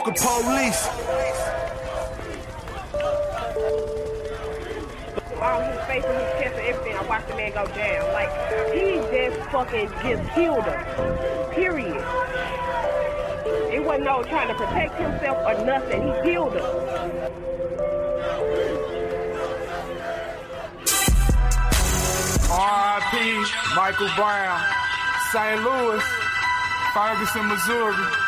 the police. All his face and his chest and everything, I watched the man go down. Like, he just killed her. Period. It wasn't no trying to protect himself or nothing. He killed her. R.I.P. Michael Brown, St. Louis, Ferguson, Missouri.